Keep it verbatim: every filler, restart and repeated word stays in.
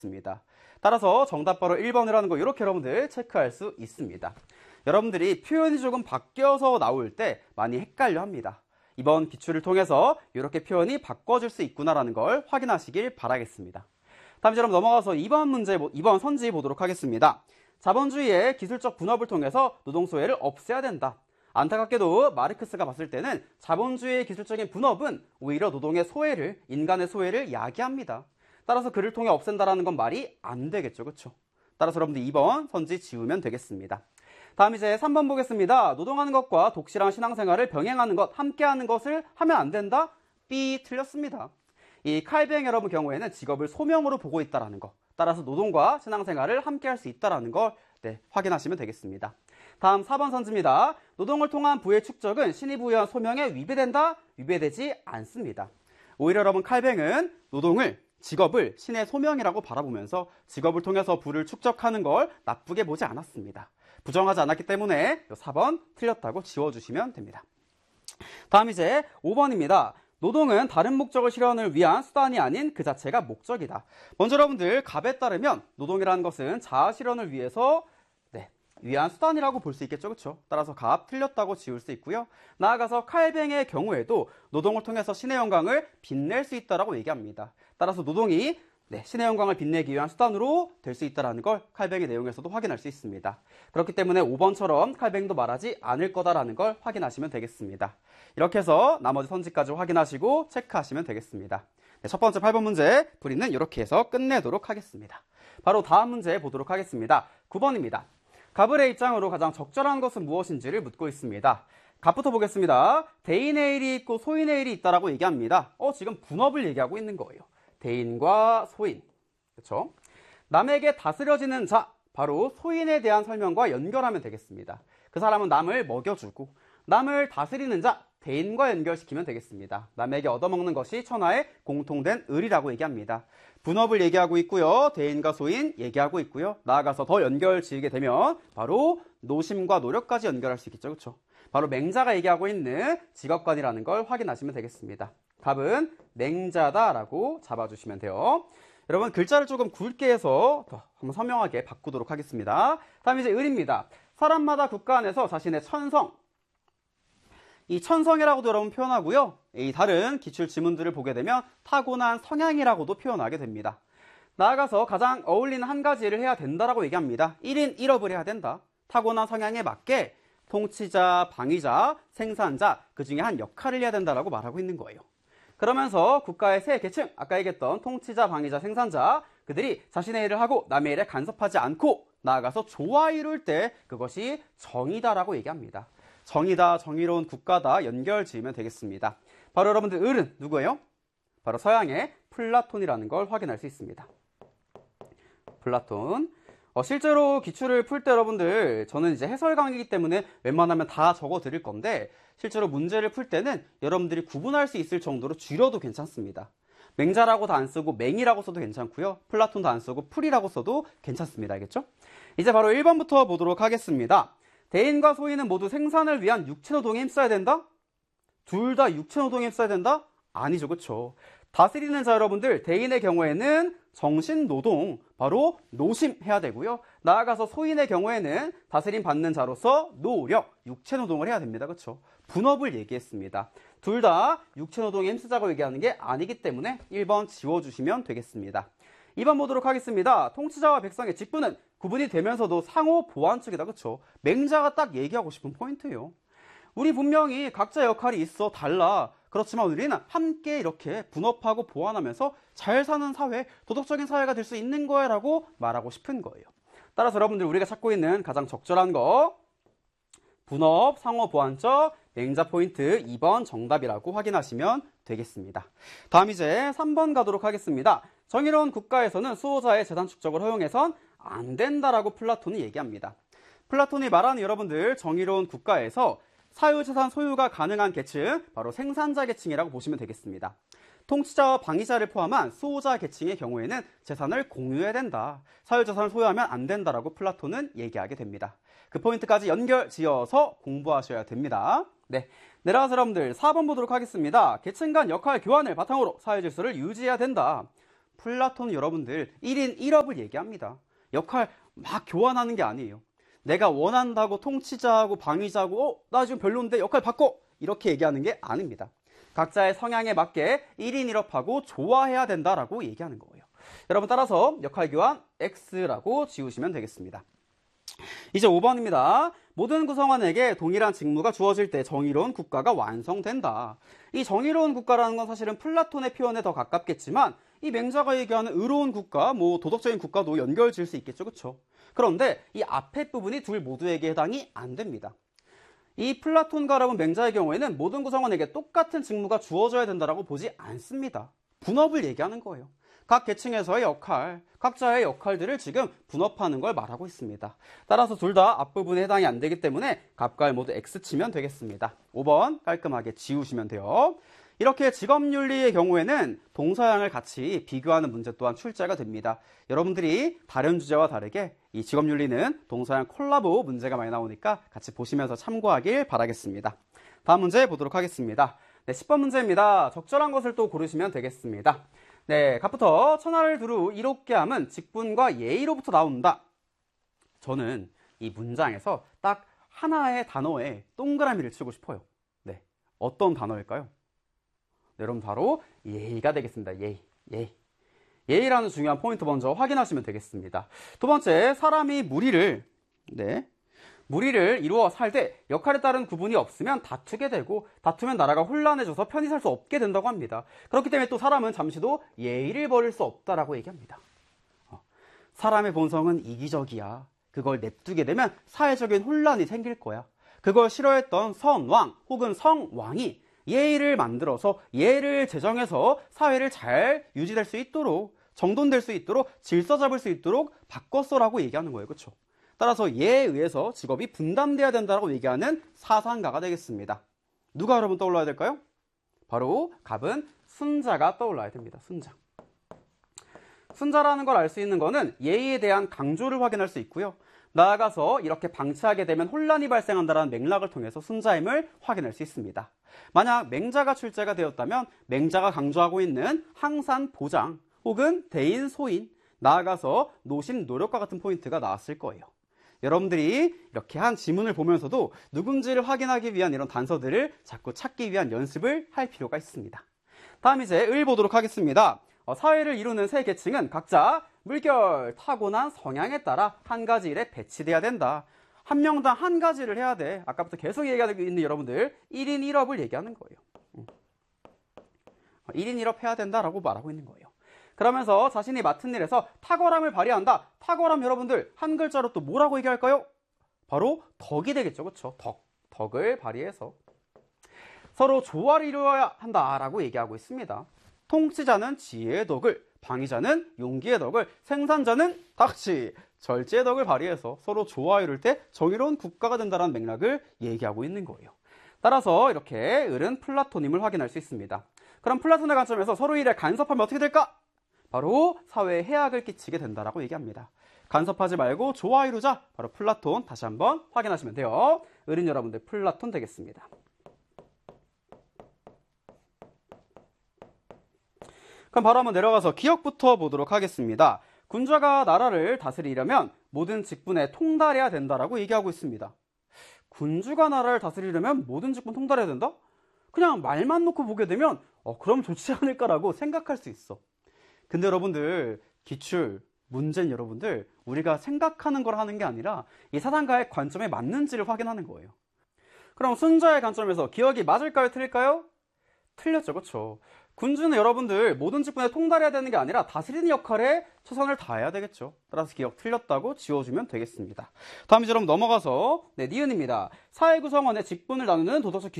있습니다. 따라서 정답 바로 일 번이라는 거 이렇게 여러분들 체크할 수 있습니다. 여러분들이 표현이 조금 바뀌어서 나올 때 많이 헷갈려 합니다. 이번 기출을 통해서 이렇게 표현이 바꿔줄 수 있구나라는 걸 확인하시길 바라겠습니다. 다음 이제 넘어가서 이 번 문제, 이 번 선지 보도록 하겠습니다. 자본주의의 기술적 분업을 통해서 노동소외를 없애야 된다. 안타깝게도 마르크스가 봤을 때는 자본주의의 기술적인 분업은 오히려 노동의 소외를, 인간의 소외를 야기합니다. 따라서 그를 통해 없앤다라는 건 말이 안 되겠죠. 그렇죠? 따라서 여러분들 이 번 선지 지우면 되겠습니다. 다음 이제 삼 번 보겠습니다. 노동하는 것과 독실한 신앙생활을 병행하는 것, 함께하는 것을 하면 안 된다? B 틀렸습니다. 이 칼뱅 여러분 경우에는 직업을 소명으로 보고 있다는 거, 따라서 노동과 신앙생활을 함께할 수 있다는 걸 네, 확인하시면 되겠습니다. 다음 사 번 선지입니다. 노동을 통한 부의 축적은 신이 부여한 소명에 위배된다? 위배되지 않습니다. 오히려 여러분 칼뱅은 노동을, 직업을 신의 소명이라고 바라보면서 직업을 통해서 부를 축적하는 걸 나쁘게 보지 않았습니다. 부정하지 않았기 때문에 사 번 틀렸다고 지워주시면 됩니다. 다음 이제 오 번입니다. 노동은 다른 목적을 실현을 위한 수단이 아닌 그 자체가 목적이다. 먼저 여러분들 갑에 따르면 노동이라는 것은 자아 실현을 위해서 네, 위한 수단이라고 볼 수 있겠죠. 그렇죠? 따라서 갑 틀렸다고 지울 수 있고요. 나아가서 칼뱅의 경우에도 노동을 통해서 신의 영광을 빛낼 수 있다라고 얘기합니다. 따라서 노동이 네, 신의 영광을 빛내기 위한 수단으로 될 수 있다는 걸 칼뱅의 내용에서도 확인할 수 있습니다. 그렇기 때문에 오 번처럼 칼뱅도 말하지 않을 거다라는 걸 확인하시면 되겠습니다. 이렇게 해서 나머지 선지까지 확인하시고 체크하시면 되겠습니다. 네, 첫 번째 팔 번 문제 풀이는 이렇게 해서 끝내도록 하겠습니다. 바로 다음 문제 보도록 하겠습니다. 구 번입니다. 갑을의 입장으로 가장 적절한 것은 무엇인지를 묻고 있습니다. 갑부터 보겠습니다. 대인의 일이 있고 소인의 일이 있다라고 얘기합니다. 어, 지금 분업을 얘기하고 있는 거예요. 대인과 소인, 그렇죠? 남에게 다스려지는 자, 바로 소인에 대한 설명과 연결하면 되겠습니다. 그 사람은 남을 먹여주고 남을 다스리는 자, 대인과 연결시키면 되겠습니다. 남에게 얻어먹는 것이 천하의 공통된 을이라고 얘기합니다. 분업을 얘기하고 있고요. 대인과 소인 얘기하고 있고요. 나아가서 더 연결 지으게 되면 바로 노심과 노력까지 연결할 수 있겠죠. 그렇죠? 바로 맹자가 얘기하고 있는 직업관이라는 걸 확인하시면 되겠습니다. 답은 맹자다라고 잡아주시면 돼요. 여러분 글자를 조금 굵게 해서 더 한번 선명하게 바꾸도록 하겠습니다. 다음 이제 을입니다. 사람마다 국가 안에서 자신의 천성, 이 천성이라고도 여러분 표현하고요. 이 다른 기출 지문들을 보게 되면 타고난 성향이라고도 표현하게 됩니다. 나아가서 가장 어울리는 한 가지 일을 해야 된다라고 얘기합니다. 일 인 일 업을 해야 된다. 타고난 성향에 맞게 통치자, 방위자, 생산자 그 중에 한 역할을 해야 된다라고 말하고 있는 거예요. 그러면서 국가의 세 계층, 아까 얘기했던 통치자, 방위자, 생산자 그들이 자신의 일을 하고 남의 일에 간섭하지 않고 나아가서 조화 이룰 때 그것이 정의다라고 얘기합니다. 정의다, 정의로운 국가다 연결 지으면 되겠습니다. 바로 여러분들 을은 누구예요? 바로 서양의 플라톤이라는 걸 확인할 수 있습니다. 플라톤. 어, 실제로 기출을 풀 때 여러분들 저는 이제 해설 강의이기 때문에 웬만하면 다 적어 드릴 건데 실제로 문제를 풀 때는 여러분들이 구분할 수 있을 정도로 줄여도 괜찮습니다. 맹자라고도 안 쓰고 맹이라고 써도 괜찮고요. 플라톤도 안 쓰고 풀이라고 써도 괜찮습니다. 알겠죠? 이제 바로 일 번부터 보도록 하겠습니다. 대인과 소인은 모두 생산을 위한 육체노동에 힘써야 된다? 둘 다 육체노동에 힘써야 된다? 아니죠. 그렇죠? 다스리는 자 여러분들 대인의 경우에는 정신노동, 바로 노심해야 되고요. 나아가서 소인의 경우에는 다스림 받는 자로서 노력, 육체노동을 해야 됩니다. 그렇죠? 분업을 얘기했습니다. 둘 다 육체노동에 힘쓰자고 얘기하는 게 아니기 때문에 일 번 지워주시면 되겠습니다. 이 번 보도록 하겠습니다. 통치자와 백성의 직분은 구분이 되면서도 상호 보완책이다. 그렇죠? 맹자가 딱 얘기하고 싶은 포인트예요. 우리 분명히 각자 역할이 있어 달라. 그렇지만 우리는 함께 이렇게 분업하고 보완하면서 잘 사는 사회, 도덕적인 사회가 될 수 있는 거야 라고 말하고 싶은 거예요. 따라서 여러분들 우리가 찾고 있는 가장 적절한 거 분업, 상호 보완적, 맹자 포인트 이 번 정답이라고 확인하시면 되겠습니다. 다음 이제 삼 번 가도록 하겠습니다. 정의로운 국가에서는 수호자의 재산 축적을 허용해선 안 된다라고 플라톤이 얘기합니다. 플라톤이 말하는 여러분들 정의로운 국가에서 사유재산 소유가 가능한 계층, 바로 생산자 계층이라고 보시면 되겠습니다. 통치자와 방위자를 포함한 수호자 계층의 경우에는 재산을 공유해야 된다. 사유재산을 소유하면 안 된다라고 플라톤은 얘기하게 됩니다. 그 포인트까지 연결 지어서 공부하셔야 됩니다. 네, 내려가서 여러분들 사 번 보도록 하겠습니다. 계층 간 역할 교환을 바탕으로 사회질서를 유지해야 된다. 플라톤은 여러분들 일 인 일 업을 얘기합니다. 역할 막 교환하는 게 아니에요. 내가 원한다고 통치자하고 방위자하고 어? 나 지금 별론데 역할 바꿔! 이렇게 얘기하는 게 아닙니다. 각자의 성향에 맞게 일 인 일 업하고 좋아해야 된다라고 얘기하는 거예요. 여러분 따라서 역할 교환 X라고 지우시면 되겠습니다. 이제 오 번입니다. 모든 구성원에게 동일한 직무가 주어질 때 정의로운 국가가 완성된다. 이 정의로운 국가라는 건 사실은 플라톤의 표현에 더 가깝겠지만 이 맹자가 얘기하는 의로운 국가, 뭐 도덕적인 국가도 연결 지을 수 있겠죠, 그렇죠? 그런데 이 앞에 부분이 둘 모두에게 해당이 안 됩니다. 이 플라톤과 여러분 맹자의 경우에는 모든 구성원에게 똑같은 직무가 주어져야 된다고 보지 않습니다. 분업을 얘기하는 거예요. 각 계층에서의 역할, 각자의 역할들을 지금 분업하는 걸 말하고 있습니다. 따라서 둘 다 앞부분에 해당이 안 되기 때문에 갑과을 모두 X 치면 되겠습니다. 오 번 깔끔하게 지우시면 돼요. 이렇게 직업윤리의 경우에는 동서양을 같이 비교하는 문제 또한 출제가 됩니다. 여러분들이 다른 주제와 다르게 이 직업윤리는 동서양 콜라보 문제가 많이 나오니까 같이 보시면서 참고하길 바라겠습니다. 다음 문제 보도록 하겠습니다. 네, 십 번 문제입니다. 적절한 것을 또 고르시면 되겠습니다. 네, 갑부터 천하를 두루 이롭게 함은 직분과 예의로부터 나온다. 저는 이 문장에서 딱 하나의 단어에 동그라미를 치고 싶어요. 네, 어떤 단어일까요? 네, 여러분 바로 예의가 되겠습니다. 예의, 예의. 예의라는 중요한 포인트 먼저 확인하시면 되겠습니다. 두 번째, 사람이 무리를 네, 무리를 이루어 살 때 역할에 따른 구분이 없으면 다투게 되고 다투면 나라가 혼란해져서 편히 살 수 없게 된다고 합니다. 그렇기 때문에 또 사람은 잠시도 예의를 버릴 수 없다라고 얘기합니다. 어, 사람의 본성은 이기적이야. 그걸 냅두게 되면 사회적인 혼란이 생길 거야. 그걸 싫어했던 선왕 혹은 성왕이 예의를 만들어서 예를 제정해서 사회를 잘 유지될 수 있도록 정돈될 수 있도록 질서 잡을 수 있도록 바꿨어라고 얘기하는 거예요. 그렇죠? 따라서 예에 의해서 직업이 분담돼야 된다고 얘기하는 사상가가 되겠습니다. 누가 여러분 떠올라야 될까요? 바로 갑은 순자가 떠올라야 됩니다. 순자. 순자라는 걸 알 수 있는 거는 예의에 대한 강조를 확인할 수 있고요. 나아가서 이렇게 방치하게 되면 혼란이 발생한다는 맥락을 통해서 순자임을 확인할 수 있습니다. 만약 맹자가 출제가 되었다면 맹자가 강조하고 있는 항산 보장 혹은 대인 소인, 나아가서 노신 노력과 같은 포인트가 나왔을 거예요. 여러분들이 이렇게 한 지문을 보면서도 누군지를 확인하기 위한 이런 단서들을 자꾸 찾기 위한 연습을 할 필요가 있습니다. 다음 이제 을 보도록 하겠습니다. 어, 사회를 이루는 세 계층은 각자 물결, 타고난 성향에 따라 한 가지 일에 배치돼야 된다. 한 명당 한 가지를 해야 돼. 아까부터 계속 얘기하고 있는 여러분들 일 인 일 업을 얘기하는 거예요. 음. 일 인 일 업 해야 된다라고 말하고 있는 거예요. 그러면서 자신이 맡은 일에서 탁월함을 발휘한다. 탁월함 여러분들 한 글자로 또 뭐라고 얘기할까요? 바로 덕이 되겠죠. 그렇죠? 덕. 덕을 발휘해서 서로 조화를 이루어야 한다라고 얘기하고 있습니다. 통치자는 지혜의 덕을, 방위자는 용기의 덕을, 생산자는 닥치, 절제의 덕을 발휘해서 서로 조화 이룰 때 정의로운 국가가 된다는 맥락을 얘기하고 있는 거예요. 따라서 이렇게 을은 플라톤임을 확인할 수 있습니다. 그럼 플라톤의 관점에서 서로 일에 간섭하면 어떻게 될까? 바로 사회에 해악을 끼치게 된다라고 얘기합니다. 간섭하지 말고 조화 이루자. 바로 플라톤 다시 한번 확인하시면 돼요. 을은 여러분들 플라톤 되겠습니다. 그럼 바로 한번 내려가서 기억부터 보도록 하겠습니다. 군주가 나라를 다스리려면 모든 직분에 통달해야 된다라고 얘기하고 있습니다. 군주가 나라를 다스리려면 모든 직분 통달해야 된다? 그냥 말만 놓고 보게 되면 어, 그럼 좋지 않을까라고 생각할 수 있어. 근데 여러분들 기출, 문제는 여러분들 우리가 생각하는 걸 하는 게 아니라 이 사상가의 관점에 맞는지를 확인하는 거예요. 그럼 순자의 관점에서 기억이 맞을까요? 틀릴까요? 틀렸죠. 그렇죠? 군주는 여러분들 모든 직분에 통달해야 되는 게 아니라 다스리는 역할에 최선을 다해야 되겠죠. 따라서 기억 틀렸다고 지워주면 되겠습니다. 다음 이제 여러분 넘어가서 네, 니은입니다. 사회 구성원의 직분을 나누는 도덕적